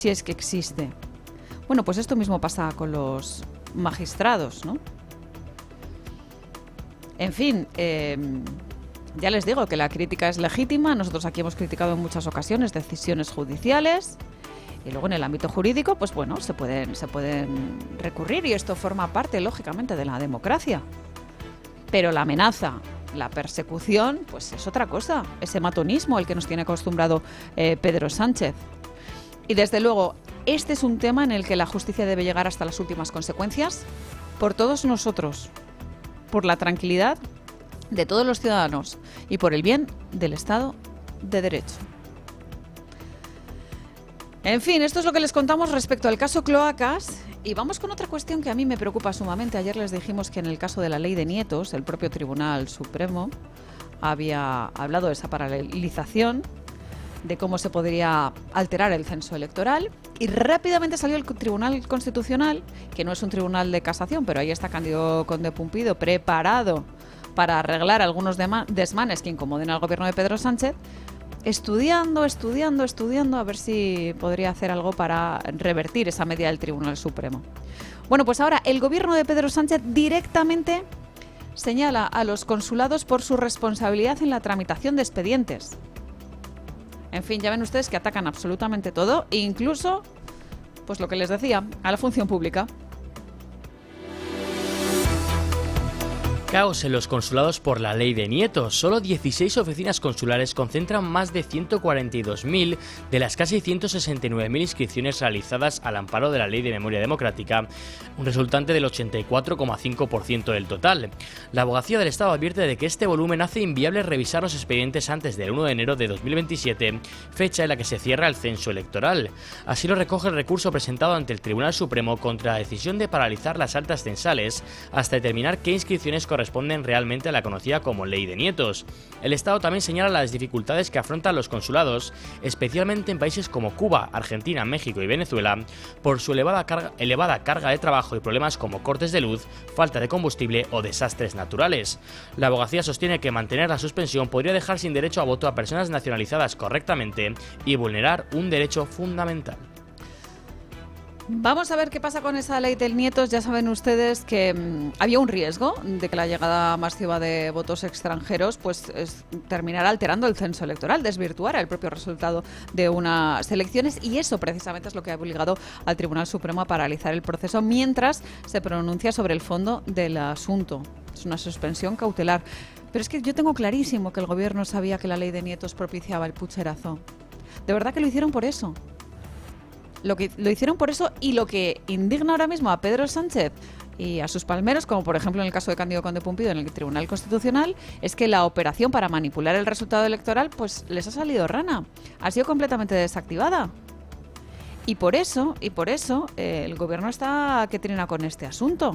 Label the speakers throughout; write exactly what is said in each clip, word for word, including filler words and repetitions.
Speaker 1: si es que existe. Bueno, pues esto mismo pasa con los magistrados, ¿no? En fin, eh, ya les digo que la crítica es legítima. Nosotros aquí hemos criticado en muchas ocasiones decisiones judiciales y luego en el ámbito jurídico, pues bueno, se pueden, se pueden recurrir y esto forma parte, lógicamente, de la democracia. Pero la amenaza, la persecución, pues es otra cosa. Ese matonismo al que nos tiene acostumbrado eh, Pedro Sánchez. Y desde luego, este es un tema en el que la justicia debe llegar hasta las últimas consecuencias por todos nosotros, por la tranquilidad de todos los ciudadanos y por el bien del Estado de Derecho. En fin, esto es lo que les contamos respecto al caso Cloacas y vamos con otra cuestión que a mí me preocupa sumamente. Ayer les dijimos que en el caso de la ley de nietos, el propio Tribunal Supremo había hablado de esa paralización, de cómo se podría alterar el censo electoral y rápidamente salió el Tribunal Constitucional, que no es un tribunal de casación, pero ahí está Cándido Conde Pumpido preparado para arreglar algunos desmanes que incomoden al gobierno de Pedro Sánchez, estudiando, estudiando, estudiando a ver si podría hacer algo para revertir esa medida del Tribunal Supremo. Bueno, pues ahora el gobierno de Pedro Sánchez directamente señala a los consulados por su responsabilidad en la tramitación de expedientes. En fin, ya ven ustedes que atacan absolutamente todo, incluso, pues lo que les decía, a la función pública.
Speaker 2: Caos en los consulados por la ley de nietos. Solo dieciséis oficinas consulares concentran más de ciento cuarenta y dos mil de las casi ciento sesenta y nueve mil inscripciones realizadas al amparo de la Ley de Memoria Democrática, un resultante del ochenta y cuatro coma cinco por ciento del total. La Abogacía del Estado advierte de que este volumen hace inviable revisar los expedientes antes del uno de enero de dos mil veintisiete, fecha en la que se cierra el censo electoral. Así lo recoge el recurso presentado ante el Tribunal Supremo contra la decisión de paralizar las altas censales hasta determinar qué inscripciones corresponden responden realmente a la conocida como ley de nietos. El Estado también señala las dificultades que afrontan los consulados, especialmente en países como Cuba, Argentina, México y Venezuela, por su elevada carga, elevada carga de trabajo y problemas como cortes de luz, falta de combustible o desastres naturales. La abogacía sostiene que mantener la suspensión podría dejar sin derecho a voto a personas nacionalizadas correctamente y vulnerar un derecho fundamental.
Speaker 1: Vamos a ver qué pasa con esa ley del nietos. Ya saben ustedes que mmm, había un riesgo de que la llegada masiva de votos extranjeros pues es, terminara alterando el censo electoral, desvirtuara el propio resultado de unas elecciones y eso precisamente es lo que ha obligado al Tribunal Supremo a paralizar el proceso mientras se pronuncia sobre el fondo del asunto. Es una suspensión cautelar. Pero es que yo tengo clarísimo que el gobierno sabía que la ley de nietos propiciaba el pucherazo. De verdad que lo hicieron por eso. Lo que lo hicieron por eso y lo que indigna ahora mismo a Pedro Sánchez y a sus palmeros, como por ejemplo en el caso de Cándido Conde Pumpido en el Tribunal Constitucional, es que la operación para manipular el resultado electoral pues les ha salido rana, ha sido completamente desactivada. Y por eso, y por eso eh, el gobierno está que trina con este asunto.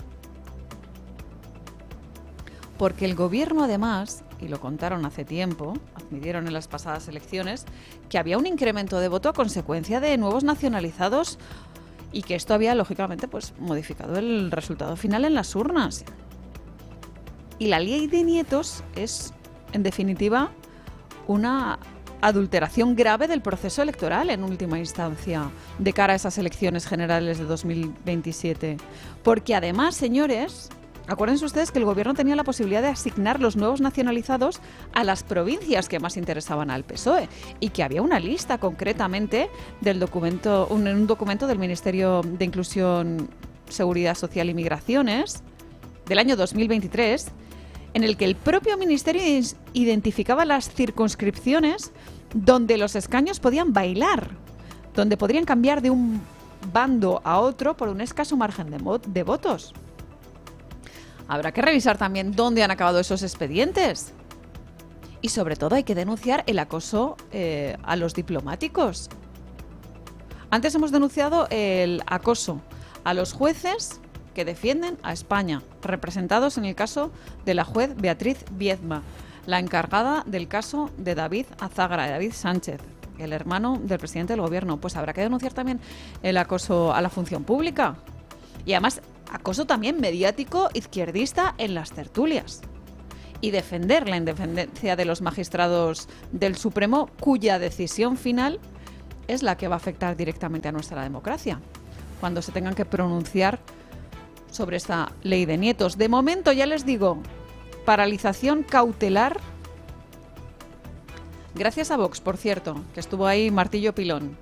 Speaker 1: Porque el gobierno además, y lo contaron hace tiempo, admitieron en las pasadas elecciones, que había un incremento de voto a consecuencia de nuevos nacionalizados y que esto había, lógicamente, pues modificado el resultado final en las urnas. Y la ley de nietos es, en definitiva, una adulteración grave del proceso electoral en última instancia de cara a esas elecciones generales de dos mil veintisiete. Porque además, señores, acuérdense ustedes que el gobierno tenía la posibilidad de asignar los nuevos nacionalizados a las provincias que más interesaban al P S O E y que había una lista concretamente del documento, un, un documento del Ministerio de Inclusión, Seguridad Social y Migraciones del año dos mil veintitrés en el que el propio ministerio identificaba las circunscripciones donde los escaños podían bailar, donde podrían cambiar de un bando a otro por un escaso margen de, de votos. Habrá que revisar también dónde han acabado esos expedientes. Y sobre todo hay que denunciar el acoso eh, a los diplomáticos. Antes hemos denunciado el acoso a los jueces que defienden a España, representados en el caso de la juez Beatriz Viedma, la encargada del caso de David Azagra, de David Sánchez, el hermano del presidente del gobierno. Pues habrá que denunciar también el acoso a la función pública. Y además, acoso también mediático izquierdista en las tertulias. Y defender la independencia de los magistrados del Supremo, cuya decisión final es la que va a afectar directamente a nuestra democracia, cuando se tengan que pronunciar sobre esta ley de nietos. De momento, ya les digo, paralización cautelar, gracias a Vox, por cierto, que estuvo ahí martillo pilón.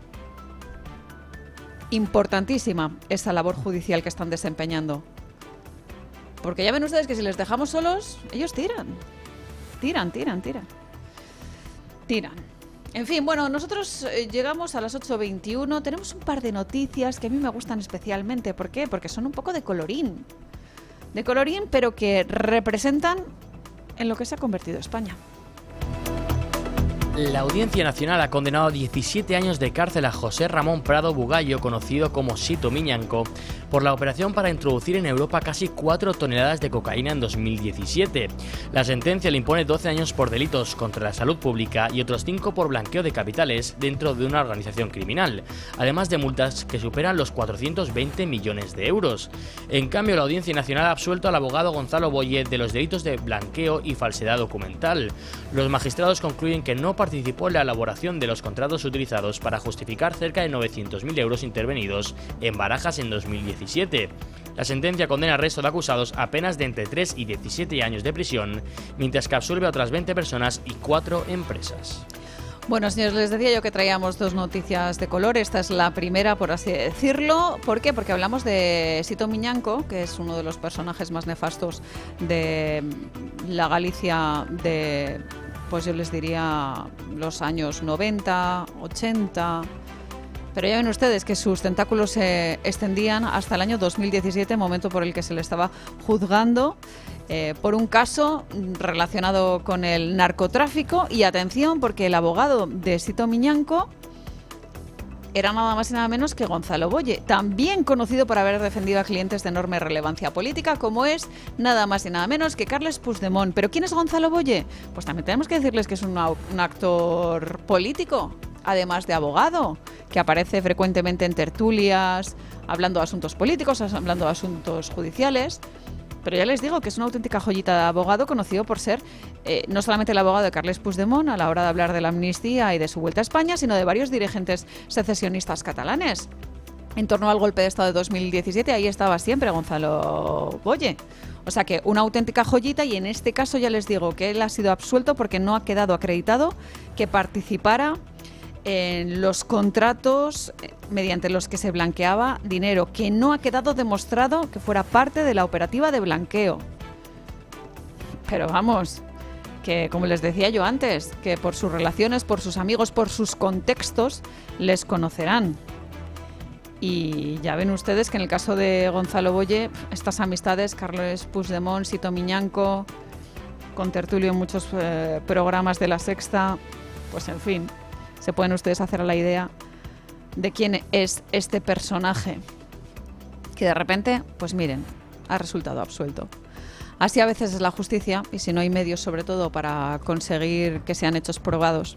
Speaker 1: Importantísima esa labor judicial que están desempeñando. Porque ya ven ustedes que si les dejamos solos, ellos tiran. Tiran, tiran, tiran. Tiran. En fin, bueno, nosotros eh, llegamos a las ocho veintiuno. Tenemos un par de noticias que a mí me gustan especialmente. ¿Por qué? Porque son un poco de colorín. De colorín, pero que representan en lo que se ha convertido España.
Speaker 2: La Audiencia Nacional ha condenado a diecisiete años de cárcel a José Ramón Prado Bugallo, conocido como Sito Miñanco, por la operación para introducir en Europa casi cuatro toneladas de cocaína en dos mil diecisiete. La sentencia le impone doce años por delitos contra la salud pública y otros cinco por blanqueo de capitales dentro de una organización criminal, además de multas que superan los cuatrocientos veinte millones de euros. En cambio, la Audiencia Nacional ha absuelto al abogado Gonzalo Boye de los delitos de blanqueo y falsedad documental. Los magistrados concluyen que no participó en la elaboración de los contratos utilizados para justificar cerca de novecientos mil euros intervenidos en barajas en dos mil diecisiete. La sentencia condena al resto de acusados a penas de entre tres y diecisiete años de prisión, mientras que absuelve a otras veinte personas y cuatro empresas.
Speaker 1: Bueno, señores, les decía yo que traíamos dos noticias de color. Esta es la primera, por así decirlo. ¿Por qué? Porque hablamos de Sito Miñanco, que es uno de los personajes más nefastos de la Galicia de, pues yo les diría, los años noventa, ochenta. Pero ya ven ustedes que sus tentáculos se extendían hasta el año dos mil diecisiete, momento por el que se le estaba juzgando eh, por un caso relacionado con el narcotráfico. Y atención, porque el abogado de Sito Miñanco era nada más y nada menos que Gonzalo Boye, también conocido por haber defendido a clientes de enorme relevancia política, como es nada más y nada menos que Carles Puigdemont. ¿Pero quién es Gonzalo Boye? Pues también tenemos que decirles que es un, un actor político, además de abogado, que aparece frecuentemente en tertulias, hablando de asuntos políticos, hablando de asuntos judiciales. Pero ya les digo que es una auténtica joyita de abogado, conocido por ser eh, no solamente el abogado de Carles Puigdemont a la hora de hablar de la amnistía y de su vuelta a España, sino de varios dirigentes secesionistas catalanes. En torno al golpe de Estado de dos mil diecisiete, ahí estaba siempre Gonzalo Boye. O sea que una auténtica joyita, y en este caso ya les digo que él ha sido absuelto porque no ha quedado acreditado que participara en los contratos mediante los que se blanqueaba dinero, que no ha quedado demostrado que fuera parte de la operativa de blanqueo. Pero vamos, que como les decía yo antes, que por sus relaciones, por sus amigos, por sus contextos, les conocerán. Y ya ven ustedes que en el caso de Gonzalo Boye, estas amistades, Carles Puigdemont, Sito Miñanco, con tertulio en muchos eh, programas de La Sexta, pues en fin, se pueden ustedes hacer a la idea de quién es este personaje que de repente, pues miren, ha resultado absuelto. Así a veces es la justicia, y si no hay medios sobre todo para conseguir que sean hechos probados,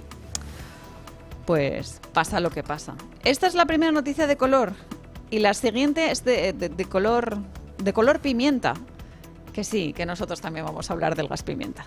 Speaker 1: pues pasa lo que pasa. Esta es la primera noticia de color, y la siguiente es de, de, de color de color pimienta, que sí, que nosotros también vamos a hablar del gas pimienta.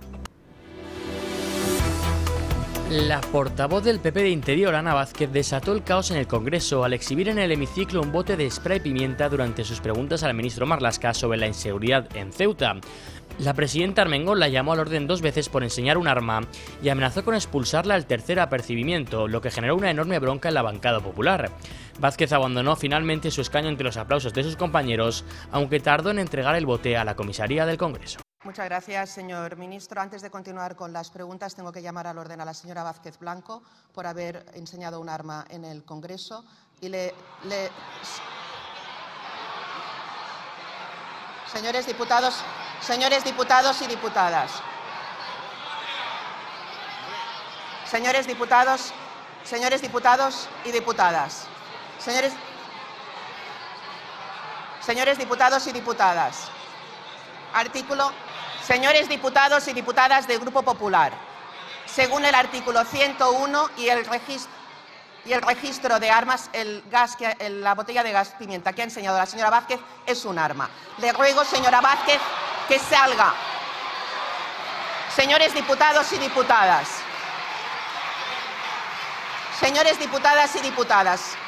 Speaker 2: La portavoz del P P de Interior, Ana Vázquez, desató el caos en el Congreso al exhibir en el hemiciclo un bote de spray pimienta durante sus preguntas al ministro Marlaska sobre la inseguridad en Ceuta. La presidenta Armengol la llamó al orden dos veces por enseñar un arma y amenazó con expulsarla al tercer apercibimiento, lo que generó una enorme bronca en la bancada popular. Vázquez abandonó finalmente su escaño entre los aplausos de sus compañeros, aunque tardó en entregar el bote a la comisaría del Congreso.
Speaker 3: Muchas gracias, señor ministro. Antes de continuar con las preguntas, tengo que llamar al orden a la señora Vázquez Blanco por haber enseñado un arma en el Congreso. Y le, le... Señores diputados, señores diputados y diputadas. Señores diputados, señores diputados y diputadas. Señores, señores diputados y diputadas. Artículo. Señores diputados y diputadas del Grupo Popular, según el artículo ciento uno y el registro, y el registro de armas, el gas que, el, la botella de gas pimienta que ha enseñado la señora Vázquez es un arma. Le ruego, señora Vázquez, que salga. Señores diputados y diputadas. Señores diputadas y diputadas,